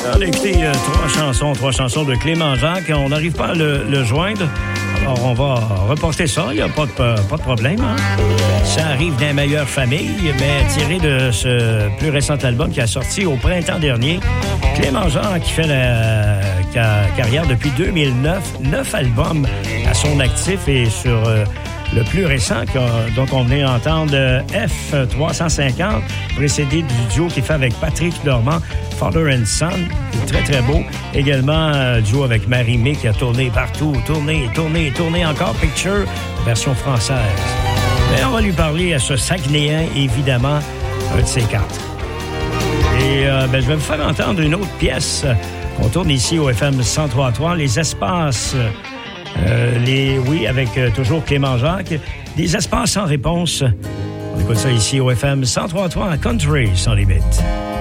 On a écouté trois chansons de Clément Jacques. On n'arrive pas à le joindre. Alors, on va reporter ça. Il n'y a pas de problème. Hein? Ça arrive dans les meilleures familles, mais tiré de ce plus récent album qui a sorti au printemps dernier. Clément Jacques qui fait la carrière depuis 2009. 9 albums à son actif et sur le plus récent dont on venait d'entendre F350, précédé du duo qu'il fait avec Patrick Normand, Father and Son, qui est très, très beau. Également, duo avec Marie-Mé qui a tourné partout, tourné encore, Picture, version française. Mais on va lui parler à ce Saguenéen, évidemment, un de ces quatre. Et je vais vous faire entendre une autre pièce qu'on tourne ici au FM 103.3, Les Espaces. avec toujours Clément Jacques, des espaces sans réponse. On écoute ça ici au FM 103.3 Country sans limite.